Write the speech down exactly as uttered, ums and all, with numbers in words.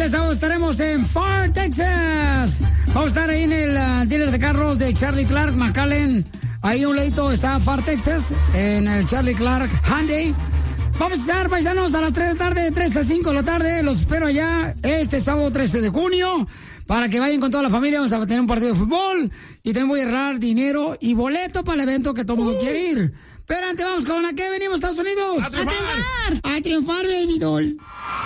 Este sábado estaremos en Far, Texas. Vamos a estar ahí en el uh, dealer de carros de Charlie Clark, McAllen. Ahí a un ladito está Far, Texas, en el Charlie Clark Hyundai. Vamos a estar, paisanos, a las tres de la tarde, de tres a cinco de la tarde. Los espero allá este sábado trece de junio. Para que vayan con toda la familia, vamos a tener un partido de fútbol. Y también voy a regalar dinero y boleto para el evento que todo el mundo uh. quiere ir. Pero antes vamos con la que venimos, Estados Unidos. ¡A triunfar! ¡A triunfar, baby doll!